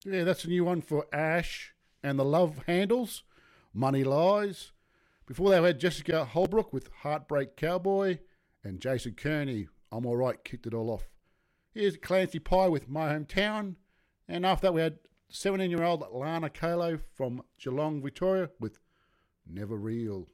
Yeah, that's a new one for Ash and the Love Handles, Money Lies. Before that, we had Jessica Holbrook with Heartbreak Cowboy, and Jason Kearney, I'm Alright, kicked it all off. Here's Clancy Pye with My Hometown, and after that we had 17-year-old Lana Kalo from Geelong, Victoria with Never Real.